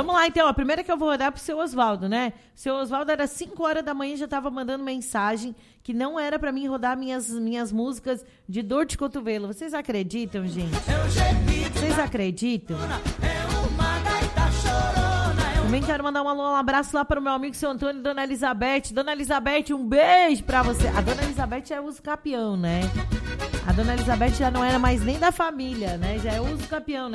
Vamos lá, então. A primeira que eu vou rodar pro seu Oswaldo, né? O seu Oswaldo era 5 horas da manhã, já tava mandando mensagem que não era pra mim rodar minhas músicas de dor de cotovelo. Vocês acreditam, gente? Vocês acreditam? Também quero mandar um abraço lá para o meu amigo seu Antônio e Dona Elizabeth. Dona Elizabeth, um beijo pra você. A Dona Elizabeth é uso capião, né? A Dona Elizabeth já não era mais nem da família, né? Já é uso capião, né?